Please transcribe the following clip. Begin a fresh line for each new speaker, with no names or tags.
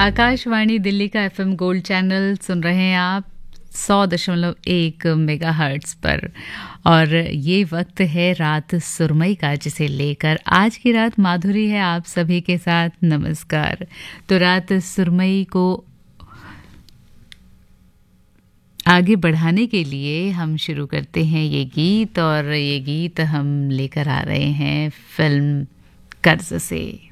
आकाशवाणी दिल्ली का FM gold channel सुन रहे हैं आप 100.1 मेगाहर्ट्ज़ पर। और ये वक्त है रात सुरमई का, जिसे लेकर आज की रात माधुरी है आप सभी के साथ। नमस्कार। तो रात सुरमई को आगे बढ़ाने के लिए हम शुरू करते हैं ये गीत, और ये गीत हम लेकर आ रहे हैं फिल्म कर्ज से।